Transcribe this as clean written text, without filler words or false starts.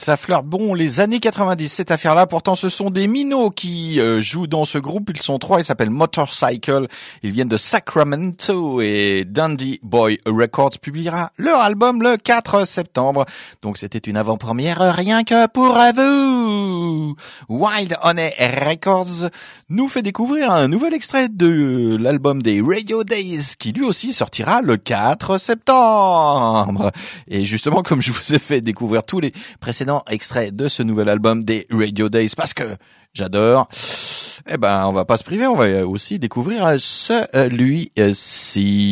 Ça fleure bon les années 90, cette affaire-là. Pourtant, ce sont des minots qui jouent dans ce groupe. Ils sont 3, ils s'appellent Motorcycle. Ils viennent de Sacramento et Dundee Boy Records publiera leur album le 4 septembre. Donc, c'était une avant-première rien que pour vous. Wild Honey Records nous fait découvrir un nouvel extrait de l'album des Radio Days qui lui aussi sortira le 4 septembre. Et justement, comme je vous ai fait découvrir tous les précédents extraits de ce nouvel album des Radio Days parce que j'adore, on va pas se priver, on va aussi découvrir celui-ci.